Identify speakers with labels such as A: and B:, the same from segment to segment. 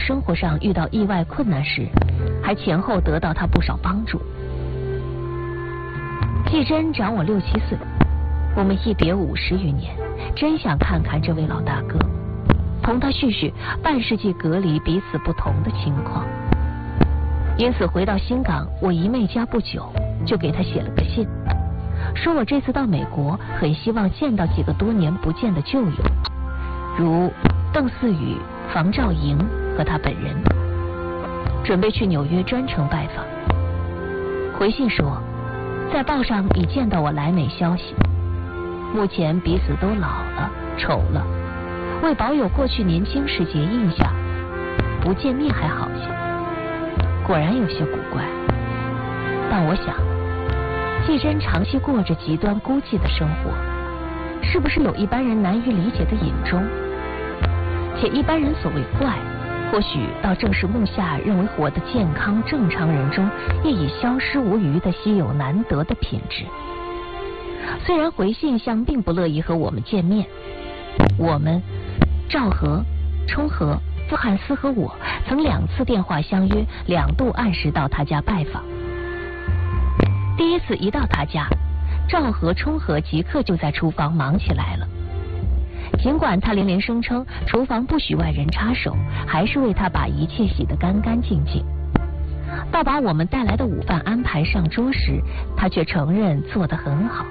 A: 生活上遇到意外困难时，还前后得到他不少帮助。季珍长我6、7岁，我们一别50余年，真想看看这位老大哥，同他叙叙半世纪隔离彼此不同的情况。因此回到新港我姨妹家不久，就给他写了个信，说我这次到美国很希望见到几个多年不见的旧友，如邓思雨、房兆莹和他本人，准备去纽约专程拜访。回信说在报上已见到我来美消息，目前彼此都老了丑了，为保有过去年轻时节印象，不见面还好些。果然有些古怪，但我想季珍长期过着极端孤寂的生活，是不是有一般人难于理解的隐衷？且一般人所谓怪，或许倒正是目下认为活得健康正常人中亦已消失无余的稀有难得的品质。虽然回信相并不乐意和我们见面，我们赵和、冲和、傅汉思和我曾2次电话相约，2度按时到他家拜访。第一次一到他家，赵和、冲和即刻就在厨房忙起来了。尽管他连连声称厨房不许外人插手，还是为他把一切洗得干干净净。到把我们带来的午饭安排上桌时，他却承认做得很好。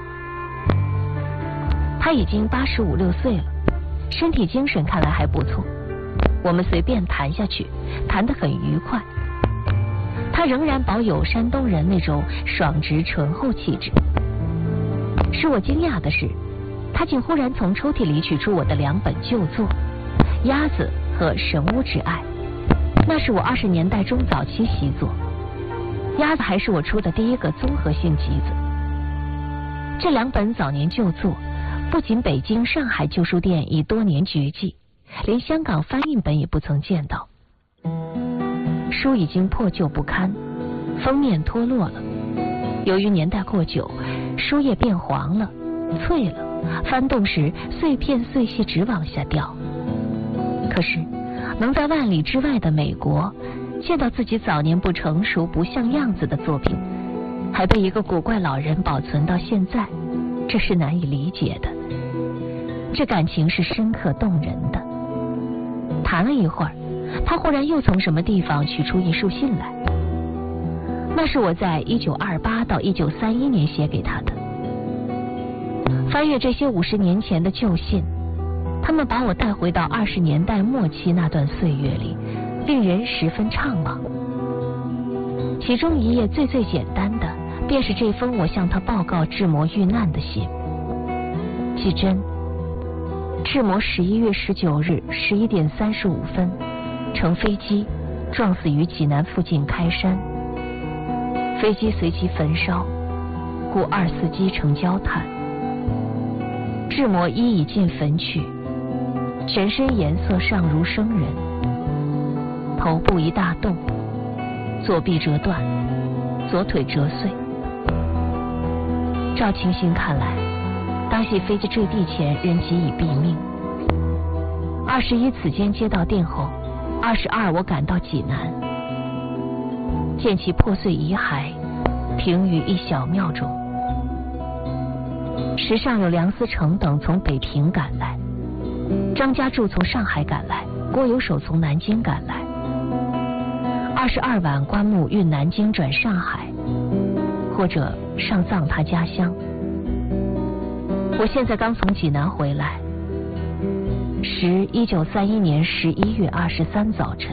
A: 他已经85、86岁了，身体精神看来还不错。我们随便谈下去，谈得很愉快。他仍然保有山东人那种爽直醇厚气质。使我惊讶的是，他竟忽然从抽屉里取出我的2本旧作《鸭子》和《神屋之爱》，那是我20年代中早期习作，《鸭子》还是我出的第一个综合性集子。这2本早年旧作，不仅北京、上海旧书店已多年绝迹，连香港翻印本也不曾见到。书已经破旧不堪，封面脱落了，由于年代过久，书页变黄了、脆了，翻动时碎片碎屑直往下掉。可是能在万里之外的美国见到自己早年不成熟不像样子的作品，还被一个古怪老人保存到现在，这是难以理解的。这感情是深刻动人的。谈了一会儿，他忽然又从什么地方取出一束信来，那是我在1928到1931年写给他的。翻阅这些50年前的旧信，他们把我带回到20年代末期那段岁月里，令人十分怅惘。其中一页最简单的，便是这封我向他报告志摩遇难的信。季珍，志摩11月19日11点35分，乘飞机撞死于济南附近开山，飞机随即焚烧，故24机成焦炭。志摩衣已进坟去，全身颜色尚如生人，头部一大洞，左臂折断，左腿折碎。照情形看来，当系飞机坠地前人即已毙命。21此间接到电后，22我赶到济南，见其破碎遗骸停于一小庙中。时上有梁思成等从北平赶来，张家柱从上海赶来，郭有守从南京赶来。22晚棺木运南京转上海，或者上葬他家乡。我现在刚从济南回来，时1931年11月23早晨。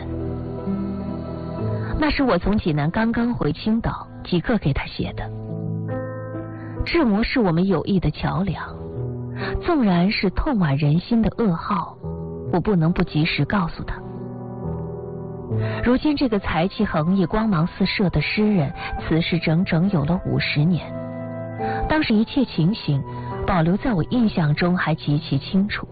A: 那是我从济南刚刚回青岛，即刻给他写的。志摩是我们友谊的桥梁，纵然是痛剜人心的噩耗，我不能不及时告诉他。如今这个才气横溢、光芒四射的诗人，辞世整整有了50年。当时一切情形保留在我印象中还极其清楚。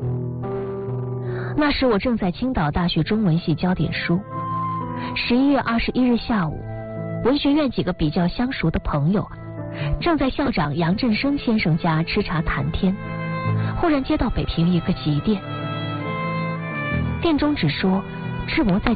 A: 那时我正在青岛大学中文系教点书。11月21日下午，文学院几个比较相熟的朋友正在校长杨振声先生家吃茶谈天，忽然接到北平一个急电，电中只说志摩在